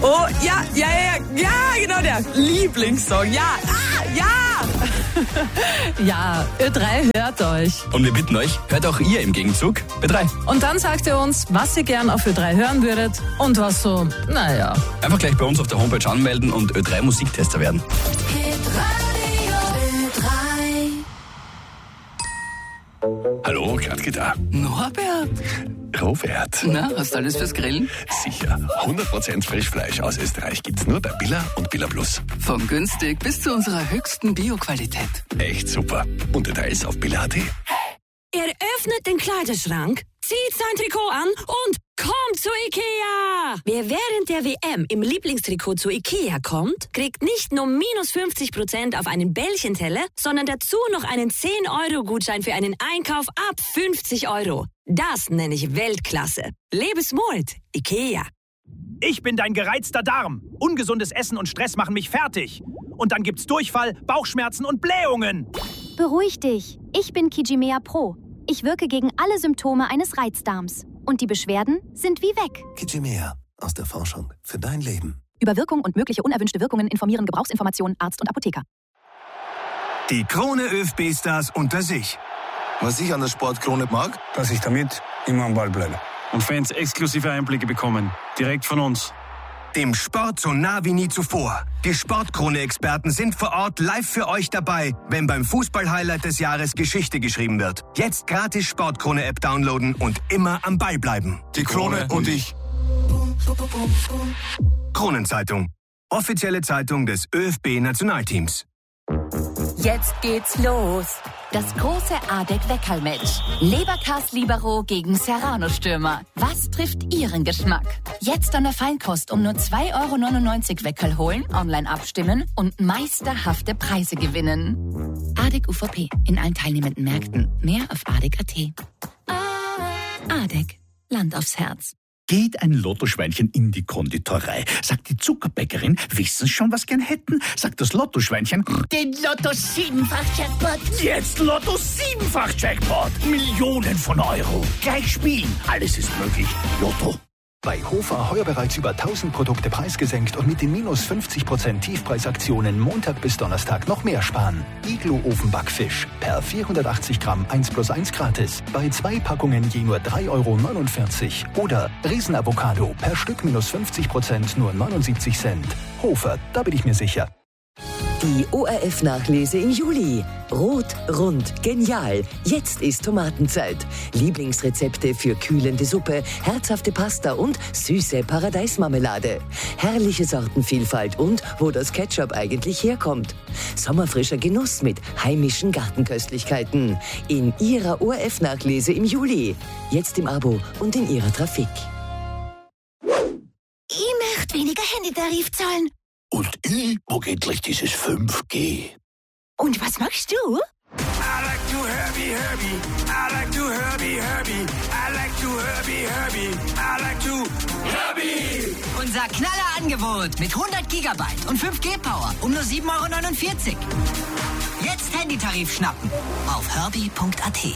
Oh, ja, genau der Lieblingssong. Ja. Ja, Ö3 hört euch. Und wir bitten euch, hört auch ihr im Gegenzug Ö3. Und dann sagt ihr uns, was ihr gern auf Ö3 hören würdet und was so, naja. Einfach gleich bei uns auf der Homepage anmelden und Ö3 Musiktester werden. Hallo, Gladke da. Norbert. Robert. Na, hast du alles fürs Grillen? Sicher. 100% Frischfleisch aus Österreich gibt's nur bei Billa und Billa Plus. Von günstig bis zu unserer höchsten Bioqualität. Echt super. Und Details auf billa.at. Er öffnet den Kleiderschrank, zieht sein Trikot an und kommt zu Ikea. Wer während der WM im Lieblingstrikot zu Ikea kommt, kriegt nicht nur minus 50% auf einen Bällchenteller, sondern dazu noch einen 10-Euro-Gutschein für einen Einkauf ab 50 Euro. Das nenne ich Weltklasse. Lebe smart, Ikea. Ich bin dein gereizter Darm. Ungesundes Essen und Stress machen mich fertig. Und dann gibt's Durchfall, Bauchschmerzen und Blähungen. Beruhig dich. Ich bin Kijimea Pro. Ich wirke gegen alle Symptome eines Reizdarms. Und die Beschwerden sind wie weg. Kijimea. Aus der Forschung für dein Leben. Über Wirkung und mögliche unerwünschte Wirkungen informieren Gebrauchsinformationen Arzt und Apotheker. Die Krone ÖFB-Stars unter sich. Was ich an der Sportkrone mag, dass ich damit immer am Ball bleibe. Und Fans exklusive Einblicke bekommen. Direkt von uns. Dem Sport so nah wie nie zuvor. Die Sportkrone-Experten sind vor Ort live für euch dabei, wenn beim Fußball-Highlight des Jahres Geschichte geschrieben wird. Jetzt gratis Sportkrone-App downloaden und immer am Ball bleiben. die Krone und ich. Kronenzeitung. Offizielle Zeitung des ÖFB-Nationalteams. Jetzt geht's los. Das große ADEC-Weckerl-Match. Leberkas Libero gegen Serrano-Stürmer. Was trifft Ihren Geschmack? Jetzt an der Feinkost um nur 2,99 € Weckerl holen, online abstimmen und meisterhafte Preise gewinnen. ADEC UVP. In allen teilnehmenden Märkten. Mehr auf ADEC.at. ADEC. Land aufs Herz. Geht ein Lottoschweinchen in die Konditorei, sagt die Zuckerbäckerin, wissen Sie schon, was gern hätten? Sagt das Lottoschweinchen, Den Lotto 7-fach-Jackpot. jetzt Lotto 7-fach Jackpot, Millionen von Euro. Gleich spielen, alles ist möglich. Lotto. Bei Hofer heuer bereits über 1000 Produkte preisgesenkt und mit den minus 50% Tiefpreisaktionen Montag bis Donnerstag noch mehr sparen. Iglo Ofenbackfisch per 480 Gramm 1+1 gratis. Bei 2 Packungen je nur 3,49 €. Oder Riesenavocado per Stück minus 50% nur 79 Cent. Hofer, da bin ich mir sicher. Die ORF-Nachlese im Juli. Rot, rund, genial. Jetzt ist Tomatenzeit. Lieblingsrezepte für kühlende Suppe, herzhafte Pasta und süße Paradeismarmelade. Herrliche Sortenvielfalt und wo das Ketchup eigentlich herkommt. Sommerfrischer Genuss mit heimischen Gartenköstlichkeiten. In Ihrer ORF-Nachlese im Juli. Jetzt im Abo und in Ihrer Trafik. Ich möchte weniger Handytarif zahlen. Und ich mag endlich dieses 5G. Und was magst du? I like to Herbie, Herbie. I like to Herbie, Herbie. I like to Herbie, Herbie. I like to Herbie. Unser Knallerangebot mit 100 Gigabyte und 5G-Power um nur 7,49 €. Jetzt Handytarif schnappen auf herbie.at.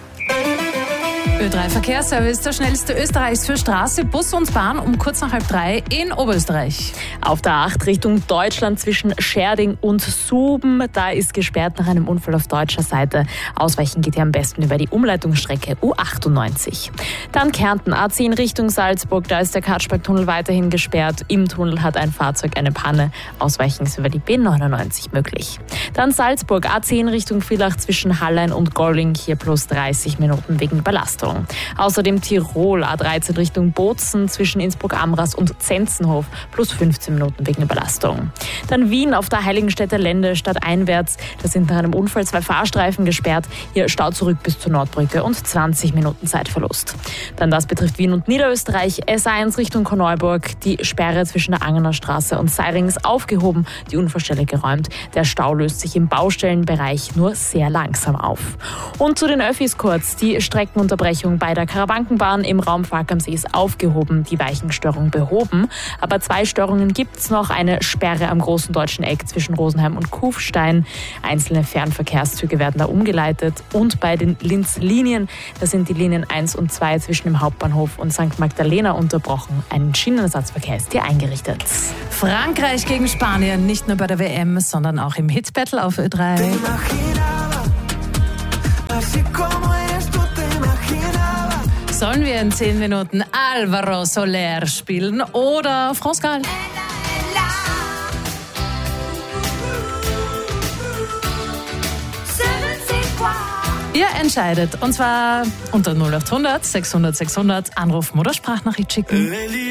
Ö3 Verkehrsservice, der schnellste Österreichs für Straße, Bus und Bahn um kurz nach 2:30 in Oberösterreich. Auf der 8 Richtung Deutschland zwischen Scherding und Suben. Da ist gesperrt nach einem Unfall auf deutscher Seite. Ausweichen geht hier am besten über die Umleitungsstrecke U98. Dann Kärnten A10 Richtung Salzburg. Da ist der Katschbergtunnel weiterhin gesperrt. Im Tunnel hat ein Fahrzeug eine Panne. Ausweichen ist über die B99 möglich. Dann Salzburg A10 Richtung Villach zwischen Hallein und Golling. Hier plus 30 Minuten wegen Belastung. Außerdem Tirol A13 Richtung Bozen zwischen Innsbruck-Amras und Zenzenhof plus 15 Minuten wegen Überlastung. Dann Wien auf der Heiligenstädter Lände stadteinwärts. Da sind nach einem Unfall 2 Fahrstreifen gesperrt. Hier Stau zurück bis zur Nordbrücke und 20 Minuten Zeitverlust. Dann das betrifft Wien und Niederösterreich. S1 Richtung Korneuburg. Die Sperre zwischen der Angener Straße und Seiring ist aufgehoben. Die Unfallstelle geräumt. Der Stau löst sich im Baustellenbereich nur sehr langsam auf. Und zu den Öffis kurz. Die Streckenunterbrechung Unterbrechung bei der Karawankenbahn im Raum Falk am See ist aufgehoben, die Weichenstörung behoben. Aber 2 Störungen gibt's noch. Eine Sperre am Großen Deutschen Eck zwischen Rosenheim und Kufstein. Einzelne Fernverkehrszüge werden da umgeleitet. Und bei den Linz-Linien, da sind die Linien 1 und 2 zwischen dem Hauptbahnhof und St. Magdalena unterbrochen. Ein Schienenersatzverkehr ist hier eingerichtet. Frankreich gegen Spanien, nicht nur bei der WM, sondern auch im Hitbattle auf Ö3. Sollen wir in 10 Minuten Alvaro Soler spielen oder France Gall? Ihr entscheidet, und zwar unter 0800 600 600 anrufen oder Sprachnachricht schicken.